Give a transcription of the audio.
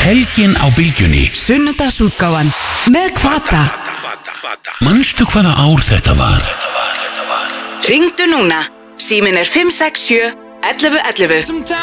Helgin á Bylgjunni. Sunnudagsútgáfan með Hvata. Manstu hvaða ár þetta var? Ringdu núna. Síminn er 567 1111.